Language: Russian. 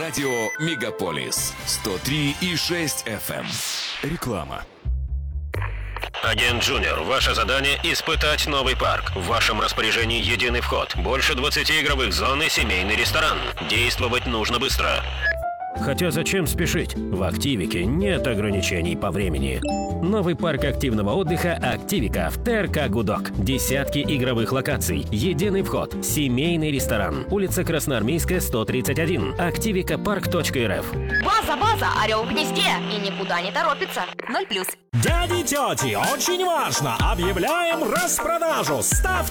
Радио Мегаполис 103,6 FM. Реклама. Агент Джуниор, ваше задание – испытать новый парк. В вашем распоряжении единый вход, больше 20 игровых зон и семейный ресторан. Действовать нужно быстро. Хотя зачем спешить? В Активике нет ограничений по времени. Новый парк активного отдыха «Активика» в ТРК «Гудок». Десятки игровых локаций, единый вход, семейный ресторан. Улица Красноармейская, 131. Активикапарк.рф. База, орел в гнезде и никуда не торопится. 0+. Дяди, тети, очень важно! Объявляем распродажу! Ставьте